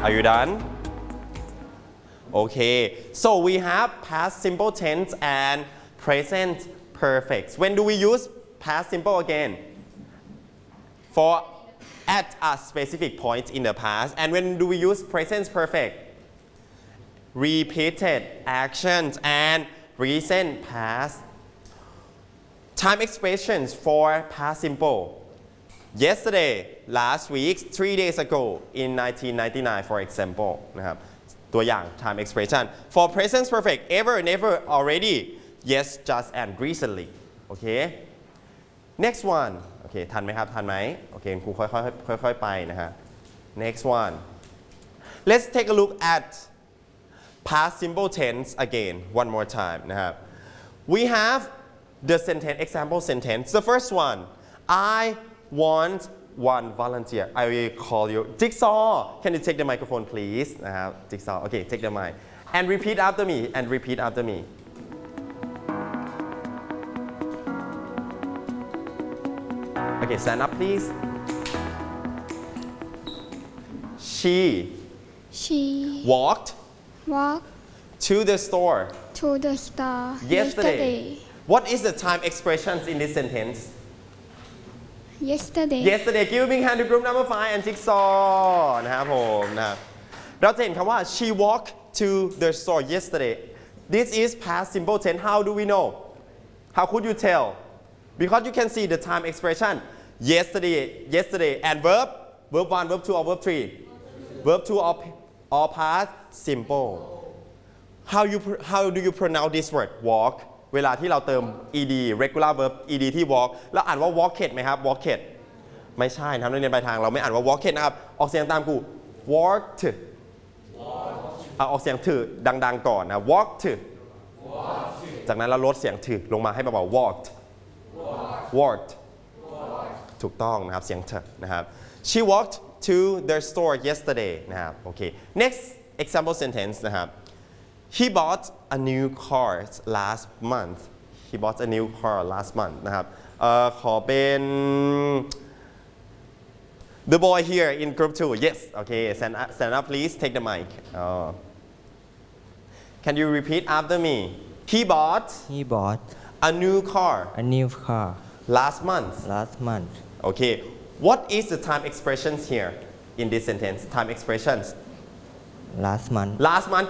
Are you done? Okay, so we have past simple tense and present perfect. When do we use past simple again? For at a specific point in the past. And when do we use present perfect? Repeated actions and recent past. Time expressions for past simple. Yesterday, last week, 3 days ago, in 1999 for example นะครับตัวอย่าง time expression for present perfect ever never already yes just and recently โอเค next one โอเคทันไหมครับทันไหมโอเคครูค่อยๆไปนะฮะ next one let's take a look at past simple tense again one more time นะครับ we have the sentence example sentence the first one I want one volunteer I will call you Jigsaw can you take the microphone please นะครับ Jigsaw okay take the mic and repeat after me and repeat after me okay stand up please she walked to the store yesterday what is the time expressions in this sentence yesterday give a big hand to group number 5 and Jigsaw นะครับผมนะครับเราจะเห็นคำว่า she walked to the store yesterday this is past simple tense how do we know how could you tell because you can see the time expression yesterday and verb 1 verb 2 or verb 3 verb 2 or past simple how do you pronounce this word walkเวลาที่เราเติม ed regular verb ed ที่ walk แล้วอ่านว่า walked ไหมครับ walked ไม่ใช่นะครับนักเรียนปลายทางเราไม่อ่านว่า walked นะครับออกเสียงตามกู walked ออกเสียงถือดังๆก่อนนะ walked จากนั้นเราลดเสียงถือลงมาให้เบาๆ walked ถูกต้องนะครับเสียงเถอะนะครับ she walked to the store yesterday นะครับโอเค next example sentence นะครับHe bought a new car last month. He bought a new car last month นะครับขอเป็น the boy here in group 2 yes okay stand up please take the mic can you repeat after me he bought a new car last month okay what is the time expressions here in this sentence time expressions last month